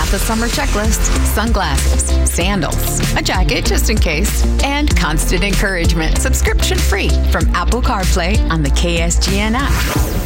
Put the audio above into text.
half a summer checklist, sunglasses, sandals, a jacket just in case, and constant encouragement subscription free from Apple CarPlay on the KSGN app.